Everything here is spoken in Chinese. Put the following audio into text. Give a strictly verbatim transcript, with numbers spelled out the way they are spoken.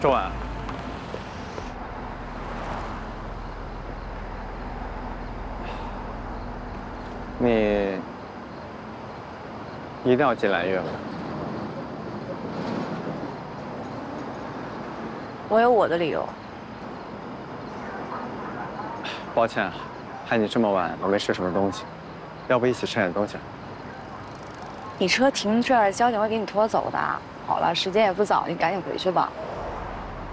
周婉，你一定要进来约吗？ 我有我的理由。 抱歉，害你这么晚，我没吃什么东西，要不一起吃点东西？ 你车停这儿，交警会给你拖走的。好了，时间也不早，你赶紧回去吧。